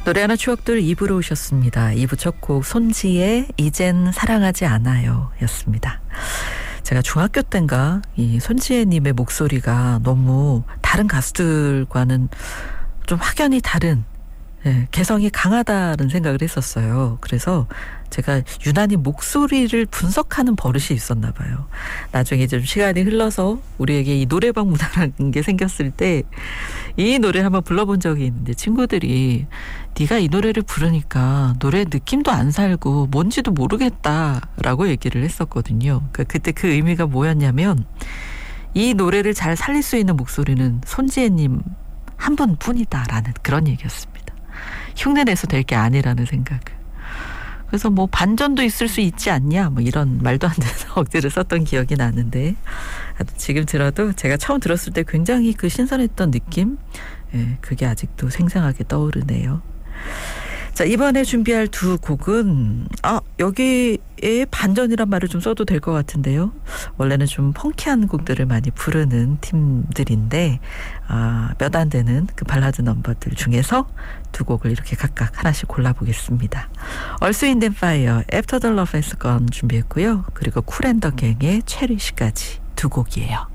노래하는 추억들 2부로 오셨습니다. 2부 첫 곡 손지의 이젠 사랑하지 않아요 였습니다. 제가 중학교 때인가 이 손지혜님의 목소리가 너무 다른 가수들과는 좀 확연히 다른 개성이 강하다는 생각을 했었어요. 그래서 제가 유난히 목소리를 분석하는 버릇이 있었나 봐요. 나중에 좀 시간이 흘러서 우리에게 이 노래방 문화라는 게 생겼을 때 이 노래를 한번 불러본 적이 있는데 친구들이 네가 이 노래를 부르니까 노래 느낌도 안 살고 뭔지도 모르겠다라고 얘기를 했었거든요. 그때 그 의미가 뭐였냐면 이 노래를 잘 살릴 수 있는 목소리는 손지혜님 한 분뿐이다라는 그런 얘기였습니다. 흉내내서 될 게 아니라는 생각을. 그래서 뭐 반전도 있을 수 있지 않냐 뭐 이런 말도 안 되는 억지를 썼던 기억이 나는데 지금 들어도 제가 처음 들었을 때 굉장히 그 신선했던 느낌 그게 아직도 생생하게 떠오르네요. 자, 이번에 준비할 두 곡은 여기에 반전이란 말을 좀 써도 될 것 같은데요. 원래는 좀 펑키한 곡들을 많이 부르는 팀들인데 몇 안 되는 그 발라드 넘버들 중에서 두 곡을 이렇게 각각 하나씩 골라보겠습니다. Earth, Wind and Fire, After the Love Has Gone 준비했고요. 그리고 쿨 앤 더 갱의 체리시까지 두 곡이에요.